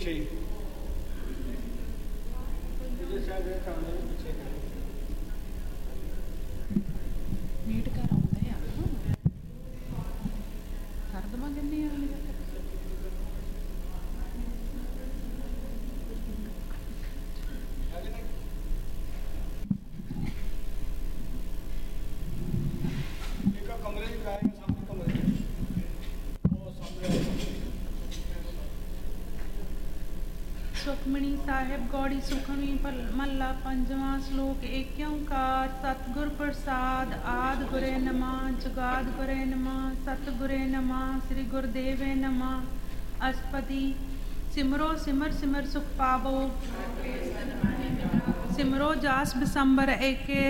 ਪਿੱਛੇ ਹੀ ਮੀਟ ਘਰ ਆਉਂਦੇ ਆ ਕਰ ਦਵਾਂ ਕਿੰਨੀ ਆ ਸੁਖਮਣੀ ਸਾਹਿਬ ਗੌੜੀ ਸੁਖਮਣੀ ਮਹੱਲਾ ਪੰਜਵਾਂ ਸ਼ਲੋਕ ਏਕ ਓਂਕਾਰ ਸਤਿਗੁਰ ਪ੍ਰਸਾਦ ਆਦਿ ਗੁਰੇ ਨਮः ਜੁਗਾਦਿ ਗੁਰੇ ਨਮः ਸਤਿਗੁਰੇ ਨਮः ਸ੍ਰੀ ਗੁਰਦੇਵੇ ਨਮः ਅਸਪਦੀ ਸਿਮਰੋ ਸਿਮਰ ਸਿਮਰ ਸੁਖ ਪਾਵੋ ਸਿਮਰੋ ਜਾਸ ਬਸੰਬਰ ਏਕੇ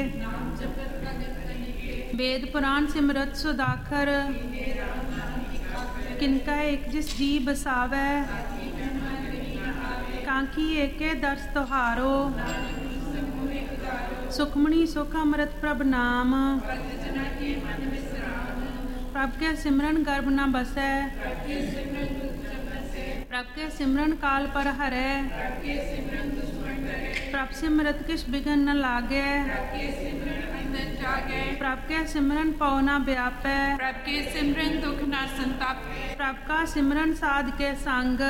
ਵੇਦ ਪੁਰਾਣ ਸਿਮਰਤ ਸੁਦਾਖਰ ਕਿਨਕਾ ਏਕ ਜਿਸ ਜੀ ਬਸਾਵੈ ਕਾਂਖੀ ਏਕੇ ਦਰਸ ਤੁਹਾਰੋ ਸੁਖਮਣੀ ਸੁਖ ਅੰਮ੍ਰਿਤ ਪ੍ਰਭ ਨਾਮ ਪ੍ਰਭ ਕੇ ਸਿਮਰਨ ਗਰਭ ਨ ਬਸੈ ਪ੍ਰਭ ਕੇ ਸਿਮਰਨ ਕਾਲ ਪਰ ਹਰੈ ਪ੍ਰਭ ਸਿਮਰਤ ਕਿਛ ਬਿਘਨ ਨ ਲਾਗੈ ਪ੍ਰਭ ਕੇ ਸਿਮਰਨ ਪਉ ਨ ਵਿਆਪੈ ਪ੍ਰਭ ਕੇ ਸਿਮਰਨ ਦੁਖ ਨ ਸੰਤਾਪੈ ਪ੍ਰਭ ਕਾ ਸਿਮਰਨ ਸਾਧ ਕੇ ਸੰਗ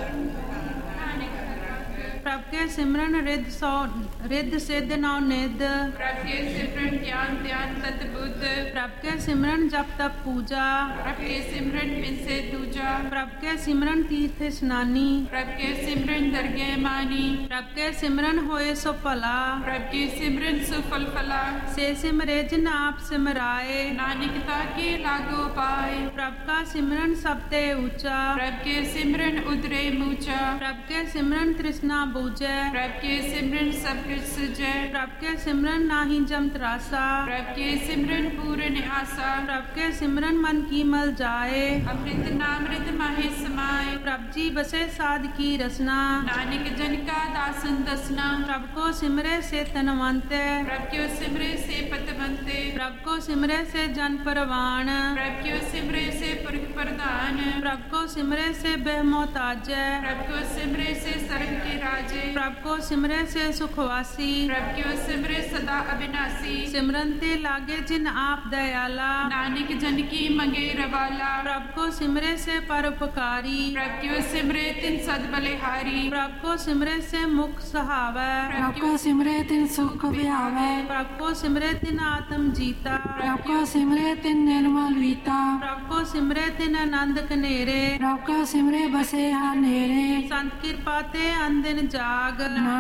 ਪ੍ਰਭ ਕੇ ਸਿਮਰਨ ਰਿੱਧ ਸਿੱਧ ਨੌ ਨਿਧ ਪ੍ਰਭ ਕੇ ਸਿਮਰਨ ਗਿਆਨ ਧਿਆਨ ਤਤ ਬੁੱਧ ਪ੍ਰਭ ਕੇ ਸਿਮਰਨ ਜਪ ਤਪ ਪੂਜਾ ਪ੍ਰਭ ਕੇ ਸਿਮਰਨ ਬਿਨ ਸੇ ਦੂਜਾ ਪ੍ਰਭ ਕੇ ਸਿਮਰਨ ਤੀਰਥ ਇਸ਼ਨਾਨੀ ਪ੍ਰਭ ਕੇ ਸਿਮਰਨ ਦਰਗਹਿ ਮਾਨੀ ਪ੍ਰਭ ਕੇ ਸਿਮਰਨ ਹੋਏ ਸੋ ਭਲਾ ਪ੍ਰਭ ਕੇ ਸਿਮਰਨ ਸੁਫਲ ਫਲਾ ਸੇ ਸਿਮਰੇ ਜਿਨ ਆਪ ਸਿਮਰਾਏ ਨਾਨਕ ਤਾਕੇ ਲਾਗੋ ਪਾਏ ਪ੍ਰਭ ਕਾ ਸਿਮਰਨ ਸਭ ਤੇ ਉੱਚਾ ਪ੍ਰਭ ਕੇ ਸਿਮਰਨ ਉਦਰੇ ਮੂਚਾ ਪ੍ਰਭ ਕੇ ਸਿਮਰਨ ਤ੍ਰਿਸ਼ਨਾ ਬੂਝੈ ਪ੍ਰਭ ਕੇ ਸਿਮਰਨ ਸਭ ਕੁਛ ਸੁਝੈ ਪ੍ਰਭ ਕੇ ਸਿਮਰਨ ਨਾਹੀ ਜਮ ਤਰਾਸਾ ਪ੍ਰਭ ਕੇ ਸਿਮਰਨ ਪੂਰਨ ਆਸਾ ਪ੍ਰਭ ਕੇ ਸਿਮਰਨ ਮਨ ਕੀ ਮਲ ਜਾਏ ਅੰਮ੍ਰਿਤ ਨਾਮ੍ਰਿਤ ਮਾਹੇ ਸਮਾਏ ਪ੍ਰਭ ਜੀ ਬਸੇ ਸਾਧ ਕੀ ਰਸਨਾ ਨਾਨਕ ਜਨ ਕਾ ਦਾਸਨ ਦਸਨਾ ਪ੍ਰਭ ਕੋ ਸਿਮਰੇ ਸੇ ਤਨਵੰਤੈ ਪ੍ਰਭ ਕਿਉ ਸਿਮਰੇ ਸੇ ਪਤਵੰਤੇ ਪ੍ਰਭ ਕੋ ਸਿਮਰੇ ਸੇ ਜਨ ਪਰਵਾਨ ਪ੍ਰਭ ਕਿਉ ਸਿਮਰੇ ਸੇ ਪੁਰਖ ਪ੍ਰਧਾਨ ਪ੍ਰਭ ਕੋ ਸਿਮਰੇ ਸੇ ਬਹਿਮੋਤਾਜੈ ਪ੍ਰਭ ਕੋ ਸਿਮਰੇ ਸੇ ਸਰਬ ਕੇ ਰਾਜੇ ਪ੍ਰਭ ਕੋ ਸਿਮਰੇ ਸੇ ਸੁਖਵਾਸੀ ਪ੍ਰਭ ਕਿਉ ਸਿਮਰੇ ਸਦਾ ਅਬਿਨਾਸੀ ਸਿਮਰਨ ਤੇ ਲਾਗੇ ਜਿਨ ਆਪ ਦਇਆਲਾ ਨਾਨਕ ਜਨ ਕੀ ਮੰਗੇ ਰਵਾਲਾ ਪ੍ਰਭ ਕੋ ਸਿਮਰੇ ਸੇ ਪਰਉਪਕਾਰੀ ਪ੍ਰਭ ਕਿਉ ਸਿਮਰੇ ਤਿਨ ਸਦ ਬਲਿਹਾਰੀ ਪ੍ਰਭ ਕੋ ਸਿਮਰੇ ਸੇ ਮੁਖ ਸਹਾਵੈ ਪ੍ਰਭ ਕੋ ਸਿਮਰੇ ਤਿਨ ਸੁਖ ਵਿਹਾਵੈ ਪ੍ਰਭ ਕੋ ਸਿਮਰੇ ਤਿਨ ਆਤਮ ਜੀਤਾ ਪ੍ਰਭ ਕੋ ਸਿਮਰੇ ਤਿਨ ਨਿਰਮਲ ਵੀਤਾ ਪ੍ਰਭ ਕੋ ਸਿਮਰੇ ਤਿਨ ਆਨੰਦ ਕਨੇਰੇ ਪ੍ਰਭ ਕੋ ਸਿਮਰੇ ਬਸੇ ਹਨੇਰੇ ਸੰਤ ਕਿਰਪਾ ਤੇ ਅੰਦਿਨ ਜਾਗ